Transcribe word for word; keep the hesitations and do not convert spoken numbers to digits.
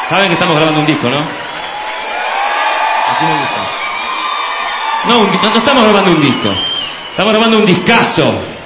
Saben que estamos grabando un disco, ¿no? Así me gusta. No, un, no, no estamos grabando un disco. Estamos grabando un discazo.